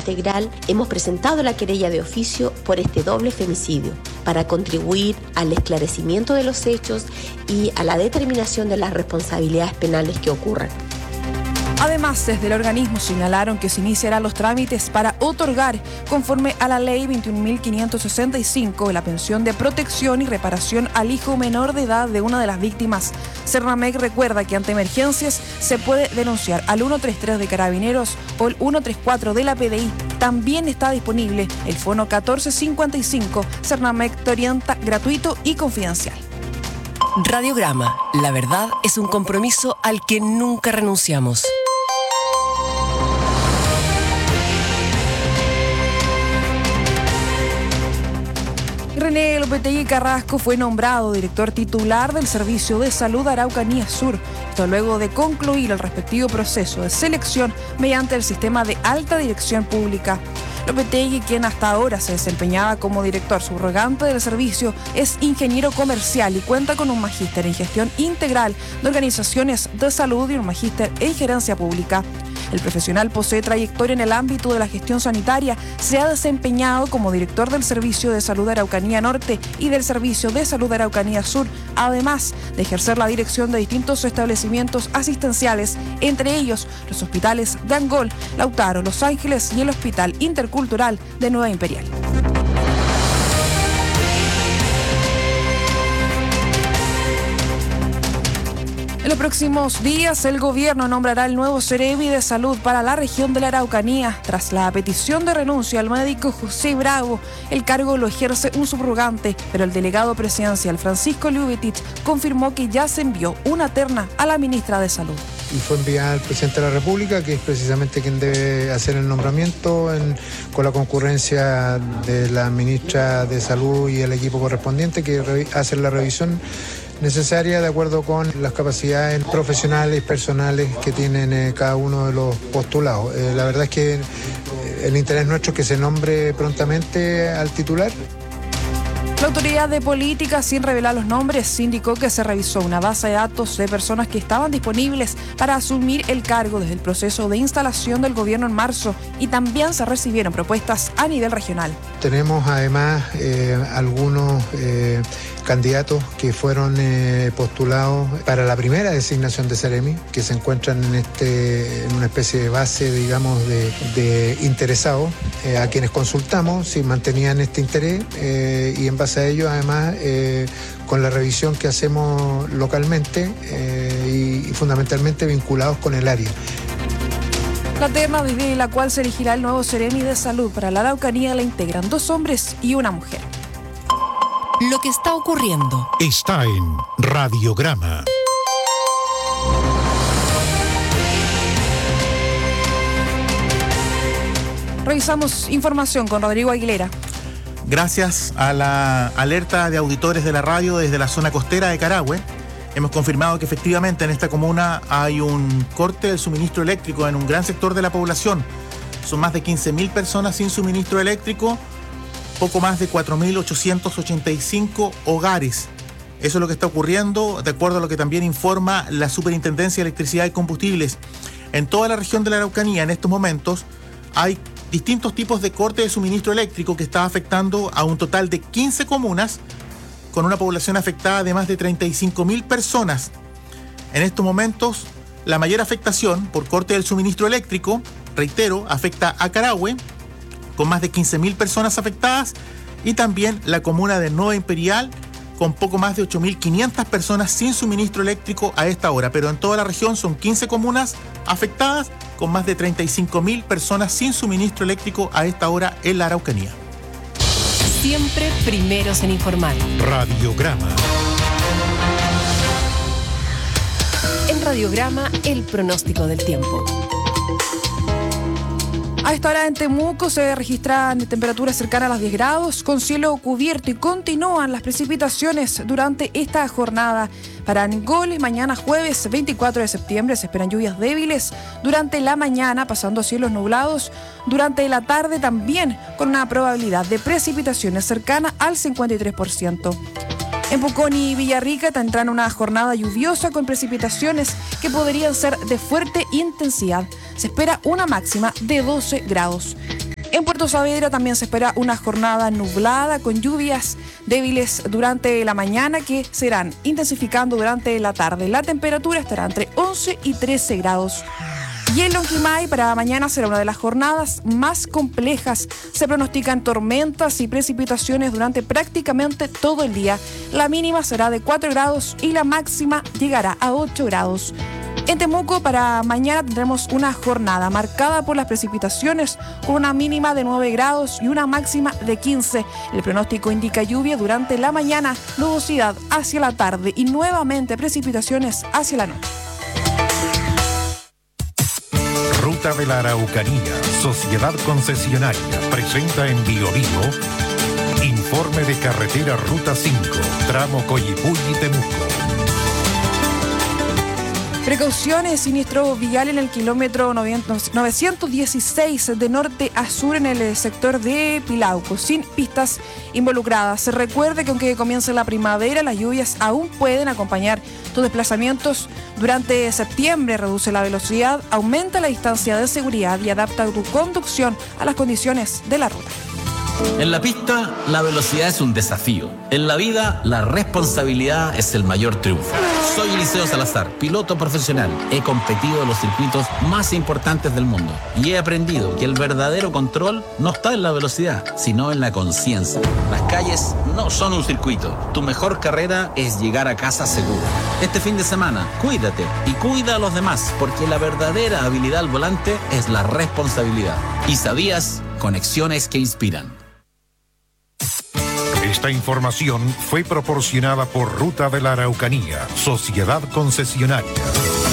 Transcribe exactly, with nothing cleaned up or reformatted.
integral hemos presentado la querella de oficio por este doble femicidio para contribuir al esclarecimiento de los hechos y a la determinación de las responsabilidades penales que ocurran. Además, desde el organismo señalaron que se iniciarán los trámites para otorgar, conforme a la ley veintiún mil quinientos sesenta y cinco, la pensión de protección y reparación al hijo menor de edad de una de las víctimas. Cernamec recuerda que ante emergencias se puede denunciar al ciento treinta y tres de Carabineros o el ciento treinta y cuatro de la P D I. También está disponible el Fono catorce cincuenta y cinco. Cernamec te orienta, gratuito y confidencial. Radiograma. La verdad es un compromiso al que nunca renunciamos. René Lopetegui Carrasco fue nombrado director titular del Servicio de Salud Araucanía Sur, esto luego de concluir el respectivo proceso de selección mediante el sistema de alta dirección pública. Lopetegui, quien hasta ahora se desempeñaba como director subrogante del servicio, es ingeniero comercial y cuenta con un magíster en gestión integral de organizaciones de salud y un magíster en gerencia pública. El profesional posee trayectoria en el ámbito de la gestión sanitaria, se ha desempeñado como director del Servicio de Salud Araucanía Norte y del Servicio de Salud Araucanía Sur, además de ejercer la dirección de distintos establecimientos asistenciales, entre ellos los hospitales de Angol, Lautaro, Los Ángeles y el Hospital Intercultural de Nueva Imperial. En los próximos días, el gobierno nombrará el nuevo Seremi de Salud para la región de la Araucanía. Tras la petición de renuncia al médico José Bravo, el cargo lo ejerce un subrogante, pero el delegado presidencial Francisco Liubetich confirmó que ya se envió una terna a la ministra de Salud. Y fue enviada al presidente de la República, que es precisamente quien debe hacer el nombramiento en, con la concurrencia de la ministra de Salud y el equipo correspondiente, que re, hacen la revisión necesaria de acuerdo con las capacidades profesionales y personales que tienen eh, cada uno de los postulados. Eh, la verdad es que eh, el interés nuestro es que se nombre prontamente al titular. La Autoridad de Política, sin revelar los nombres, indicó que se revisó una base de datos de personas que estaban disponibles para asumir el cargo desde el proceso de instalación del gobierno en marzo, y también se recibieron propuestas a nivel regional. Tenemos además eh, algunos eh, candidatos que fueron eh, postulados para la primera designación de Seremi, que se encuentran en, este, en una especie de base, digamos, de, de interesados, eh, a quienes consultamos si mantenían este interés eh, y en base a ello, además, eh, con la revisión que hacemos localmente eh, y, y fundamentalmente vinculados con el área. La terna desde la cual se elegirá el nuevo Seremi de Salud para la Araucanía la integran dos hombres y una mujer. Lo que está ocurriendo está en Radiograma. Revisamos información con Rodrigo Aguilera. Gracias a la alerta de auditores de la radio desde la zona costera de Carahue, hemos confirmado que efectivamente en esta comuna hay un corte del suministro eléctrico en un gran sector de la población. Son más de quince mil personas sin suministro eléctrico, poco más de cuatro mil ochocientos ochenta y cinco hogares. Eso es lo que está ocurriendo, de acuerdo a lo que también informa la Superintendencia de Electricidad y Combustibles. En toda la región de la Araucanía, en estos momentos, hay distintos tipos de corte de suministro eléctrico que está afectando a un total de quince comunas, con una población afectada de más de treinta y cinco mil personas. En estos momentos, la mayor afectación por corte del suministro eléctrico, reitero, afecta a Carahue, con más de quince mil personas afectadas, y también la comuna de Nueva Imperial, con poco más de ocho mil quinientas personas sin suministro eléctrico a esta hora. Pero en toda la región son quince comunas afectadas, con más de treinta y cinco mil personas sin suministro eléctrico a esta hora en la Araucanía. Siempre primeros en informar. Radiograma. En Radiograma, el pronóstico del tiempo. A esta hora en Temuco se registran temperaturas cercanas a los diez grados, con cielo cubierto, y continúan las precipitaciones durante esta jornada. Para Angol, mañana jueves veinticuatro de septiembre se esperan lluvias débiles durante la mañana, pasando a cielos nublados durante la tarde, también con una probabilidad de precipitaciones cercana al cincuenta y tres por ciento. En Pucón y Villarrica tendrán una jornada lluviosa con precipitaciones que podrían ser de fuerte intensidad. Se espera una máxima de doce grados. En Puerto Saavedra también se espera una jornada nublada con lluvias débiles durante la mañana que se irán intensificando durante la tarde. La temperatura estará entre once y trece grados. Y en Lonquimay para mañana será una de las jornadas más complejas. Se pronostican tormentas y precipitaciones durante prácticamente todo el día. La mínima será de cuatro grados y la máxima llegará a ocho grados. En Temuco para mañana tendremos una jornada marcada por las precipitaciones con una mínima de nueve grados y una máxima de quince. El pronóstico indica lluvia durante la mañana, nubosidad hacia la tarde y nuevamente precipitaciones hacia la noche. Ruta de la Araucanía, Sociedad Concesionaria, presenta en Bio Bio informe de carretera Ruta cinco, tramo Coyipulli-Temuco. Precauciones, siniestro vial en el kilómetro novecientos dieciséis de norte a sur en el sector de Pilauco, sin pistas involucradas. Se recuerde que aunque comience la primavera, las lluvias aún pueden acompañar tus desplazamientos durante septiembre. Reduce la velocidad, aumenta la distancia de seguridad y adapta tu conducción a las condiciones de la ruta. En la pista, la velocidad es un desafío. En la vida, la responsabilidad es el mayor triunfo. Soy Eliseo Salazar, piloto profesional. He competido en los circuitos más importantes del mundo y he aprendido que el verdadero control no está en la velocidad, sino en la conciencia. Las calles no son un circuito. Tu mejor carrera es llegar a casa seguro. Este fin de semana, cuídate y cuida a los demás, porque la verdadera habilidad al volante es la responsabilidad. ¿Y sabías? Conexiones que inspiran. Esta información fue proporcionada por Ruta de la Araucanía, Sociedad Concesionaria.